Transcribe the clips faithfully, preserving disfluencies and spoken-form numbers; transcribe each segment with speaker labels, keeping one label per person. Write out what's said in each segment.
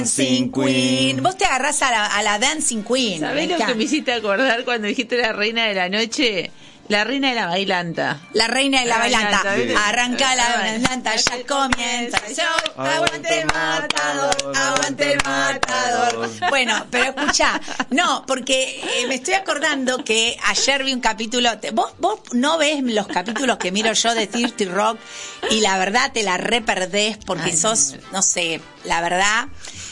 Speaker 1: Dancing Queen. Vos te agarrás a la, a la Dancing Queen.
Speaker 2: ¿Sabés lo que me hiciste acordar cuando dijiste la reina de la noche? La reina de la bailanta.
Speaker 1: La reina de la, la bailanta. bailanta. Arranca la bailanta, ya comienza el show. Aguante el matador, aguante el matador. Bueno, pero escuchá, no, porque eh, me estoy acordando que ayer vi un capítulo. Te, vos, vos no ves los capítulos que miro yo de thirty Rock y la verdad te la reperdés porque Ay, sos, no sé, la verdad.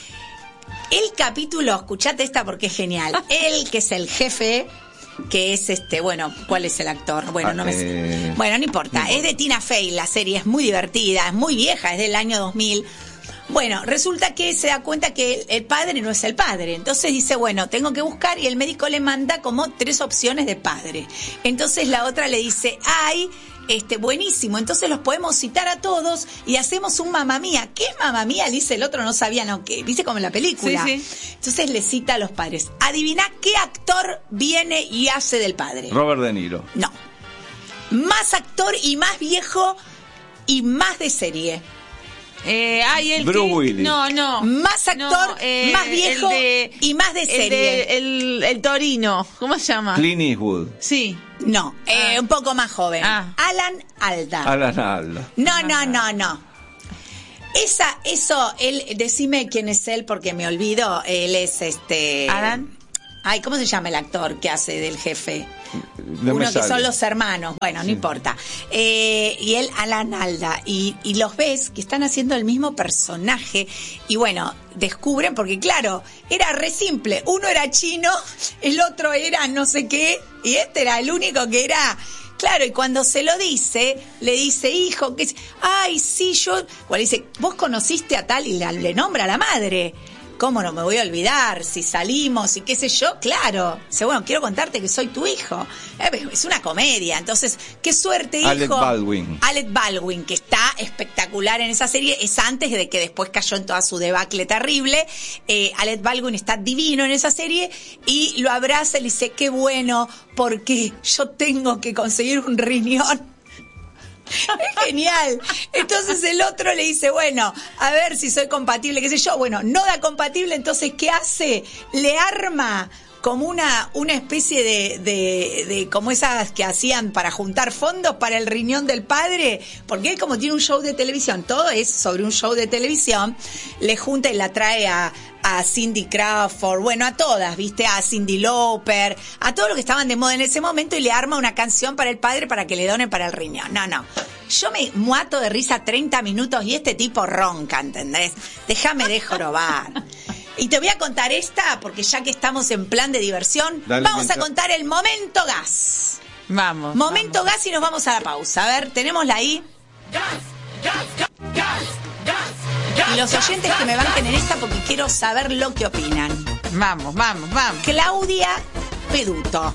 Speaker 1: El capítulo, escuchate esta porque es genial. Él, que es el jefe, que es este, bueno, ¿cuál es el actor? Bueno, no me sé. Bueno, no importa. No. Es de Tina Fey, la serie es muy divertida, es muy vieja, es del año dos mil. Bueno, resulta que se da cuenta que el padre no es el padre. Entonces dice, bueno, tengo que buscar y el médico le manda como tres opciones de padre. Entonces la otra le dice, ay, este, buenísimo, entonces los podemos citar a todos y hacemos un mamá mía. ¿Qué es mamá mía? Le dice el otro, no sabía, no, que dice como en la película. Sí, sí. Entonces le cita a los padres. Adivina qué actor viene y hace del padre.
Speaker 3: Robert De Niro.
Speaker 1: No. Más actor y más viejo y más de serie.
Speaker 2: Eh, ay, el
Speaker 3: Bruce
Speaker 2: que,
Speaker 3: Willis.
Speaker 2: No, no.
Speaker 1: Más actor,
Speaker 2: no, eh,
Speaker 1: más viejo
Speaker 2: de,
Speaker 1: y más de serie.
Speaker 2: El, de, el, el Torino, ¿cómo se llama?
Speaker 3: Clint Eastwood.
Speaker 2: Sí.
Speaker 1: No, ah. eh, un poco más joven.
Speaker 2: Ah.
Speaker 1: Alan Alda.
Speaker 3: Alan Alda.
Speaker 1: No, no, no, no. Esa, eso, él, decime quién es él porque me olvido. Él es este.
Speaker 2: Alan.
Speaker 1: Ay, ¿cómo se llama el actor que hace del jefe?
Speaker 3: No
Speaker 1: Uno que
Speaker 3: sale.
Speaker 1: son los hermanos, bueno, sí. No importa. Eh, y él, Alan Alda, y, y los ves que están haciendo el mismo personaje, y bueno, descubren, porque claro, era re simple, uno era chino, el otro era no sé qué, y este era el único que era... Claro, y cuando se lo dice, le dice, hijo, que ay, sí, yo... Bueno, dice, vos conociste a tal, y la, le nombra a la madre. ¿Cómo no me voy a olvidar? Si salimos y qué sé yo, claro. Dice, bueno, quiero contarte que soy tu hijo. Es una comedia. Entonces, qué suerte, hijo.
Speaker 3: Alec Baldwin.
Speaker 1: Alec Baldwin, que está espectacular en esa serie. Es antes de que después cayó en toda su debacle terrible. Eh, Alec Baldwin está divino en esa serie y lo abraza y le dice, qué bueno, porque yo tengo que conseguir un riñón. Es genial. Entonces el otro le dice, bueno, a ver si soy compatible, qué sé yo. Bueno, no da compatible, entonces ¿qué hace? Le arma como una, una especie de, de, de, como esas que hacían para juntar fondos para el riñón del padre, porque él como tiene un show de televisión, todo es sobre un show de televisión, le junta y la trae a, a Cindy Crawford, bueno, a todas, viste, a Cyndi Lauper, a todos los que estaban de moda en ese momento y le arma una canción para el padre para que le donen para el riñón. No, no. Yo me muato de risa treinta minutos y este tipo ronca, ¿entendés? Déjame de jorobar. Y te voy a contar esta, porque ya que estamos en plan de diversión, Dale, vamos mientras... a contar el momento gas.
Speaker 2: Vamos.
Speaker 1: Momento
Speaker 2: vamos.
Speaker 1: gas y nos vamos a la pausa. A ver, ¿tenémosla ahí?
Speaker 4: Gas, gas, gas, gas, gas.
Speaker 1: Y los oyentes que me banquen en esta porque quiero saber lo que opinan.
Speaker 2: Vamos, vamos, vamos.
Speaker 1: Claudia Peduto.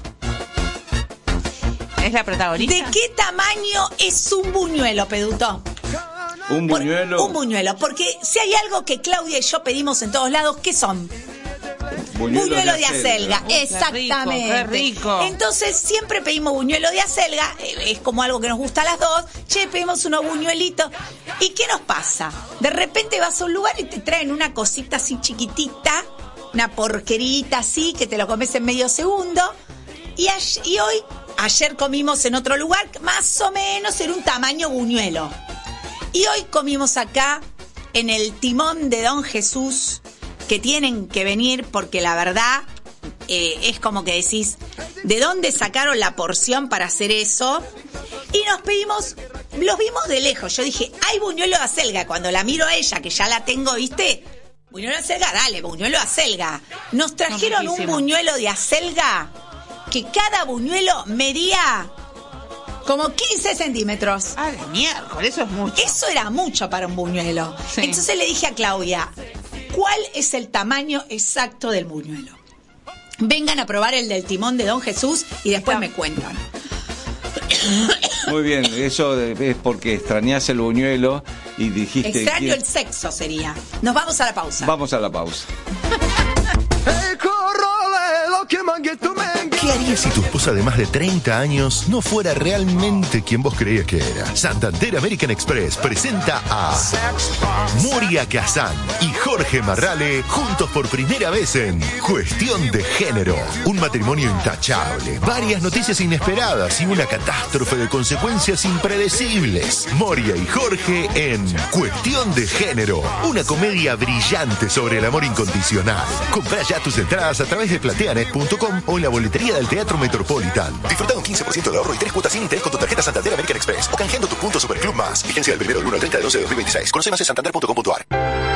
Speaker 2: ¿Es la protagonista?
Speaker 1: ¿De qué tamaño es un buñuelo, Peduto?
Speaker 3: Un buñuelo.
Speaker 1: Por, un buñuelo, porque si hay algo que Claudia y yo pedimos en todos lados, ¿qué son?
Speaker 3: Buñuelo,
Speaker 1: buñuelo de,
Speaker 3: de
Speaker 1: acelga,
Speaker 3: acelga.
Speaker 1: exactamente.
Speaker 2: Qué rico, qué rico.
Speaker 1: Entonces siempre pedimos buñuelo de acelga, es como algo que nos gusta a las dos. Che, pedimos unos buñuelitos. ¿Y qué nos pasa? De repente vas a un lugar y te traen una cosita así chiquitita, una porquerita así, que te lo comes en medio segundo. Y, ay- y hoy, ayer comimos en otro lugar, más o menos en un tamaño buñuelo. Y hoy comimos acá, en el Timón de Don Jesús, que tienen que venir porque la verdad eh, es como que decís, ¿de dónde sacaron la porción para hacer eso? Y nos pedimos, los vimos de lejos. Yo dije, hay buñuelo de acelga. Cuando la miro a ella, que ya la tengo, ¿viste? Buñuelo de acelga, dale, buñuelo de acelga. Nos trajeron un buñuelo de acelga que cada buñuelo medía como quince centímetros.
Speaker 2: Ah, la miércoles, eso es mucho.
Speaker 1: Eso era mucho para un buñuelo.
Speaker 2: Sí.
Speaker 1: Entonces le dije a Claudia, ¿cuál es el tamaño exacto del buñuelo? Vengan a probar el del Timón de Don Jesús y después me cuentan.
Speaker 3: Muy bien, eso es porque extrañás el buñuelo y dijiste...
Speaker 1: Extraño
Speaker 3: que...
Speaker 1: el sexo sería. Nos vamos a la pausa.
Speaker 3: Vamos a la pausa.
Speaker 5: Hey, corrole, lo que mangue tu mengue. ¿Qué harías si tu esposa de más de treinta años no fuera realmente quien vos creías que era? Santander American Express presenta a Moria Kazan y Jorge Marrale juntos por primera vez en Cuestión de Género. Un matrimonio intachable, varias noticias inesperadas y una catástrofe de consecuencias impredecibles. Moria y Jorge en Cuestión de Género, una comedia brillante sobre el amor incondicional. Comprá ya tus entradas a través de plateanet punto com o en la boletería del Teatro Metropolitan. Disfruta un quince por ciento de ahorro y tres cuotas sin interés con tu tarjeta Santander American Express o canjeando tus puntos Superclub Más. Vigencia del primero del uno al treinta de doce de dos mil veintiséis. Conoce más en santander punto com punto a r.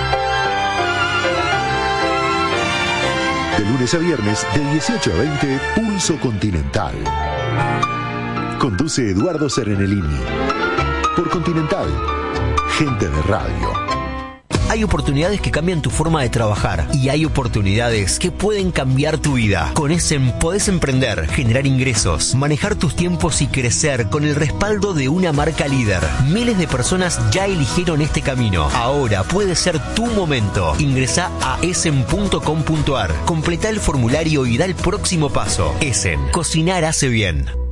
Speaker 6: De lunes a viernes, de dieciocho a veinte, Pulso Continental. Conduce Eduardo Serenellini. Por Continental, gente de radio.
Speaker 7: Hay oportunidades que cambian tu forma de trabajar y hay oportunidades que pueden cambiar tu vida. Con Essen podés emprender, generar ingresos, manejar tus tiempos y crecer con el respaldo de una marca líder. Miles de personas ya eligieron este camino. Ahora puede ser tu momento. Ingresá a essen punto com punto a r, completá el formulario y da el próximo paso. Essen, cocinar hace bien.